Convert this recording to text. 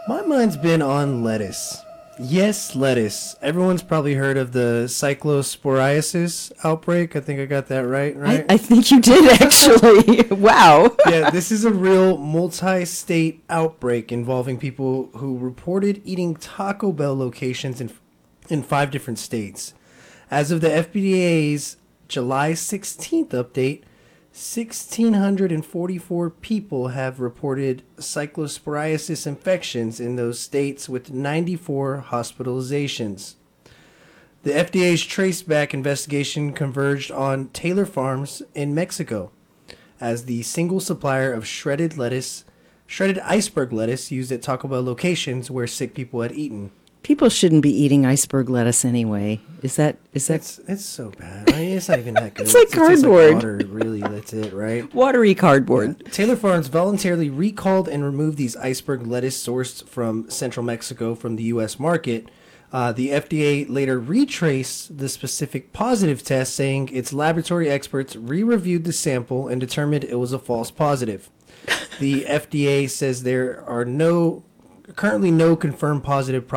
My mind's been on lettuce. Yes, lettuce. Everyone's probably heard of the cyclosporiasis outbreak. I think I got that right? I think you did, actually. Wow. Yeah, this is a real multi-state outbreak involving people who reported eating Taco Bell locations in 5 different states. As of the FDA's July 16th update, 1,644 people have reported cyclosporiasis infections in those states with 94 hospitalizations. The FDA's traceback investigation converged on Taylor Farms in Mexico as the single supplier of shredded iceberg lettuce used at Taco Bell locations where sick people had eaten. People shouldn't be eating iceberg lettuce anyway. Is that? It's so bad. I mean, it's not even that good. It's like cardboard. Just like water, really. That's it, right? Watery cardboard. Yeah. Taylor Farms voluntarily recalled and removed these iceberg lettuce sourced from central Mexico from the U.S. market. The FDA later retraced the specific positive test, saying its laboratory experts re-reviewed the sample and determined it was a false positive. The FDA says there are currently no confirmed positive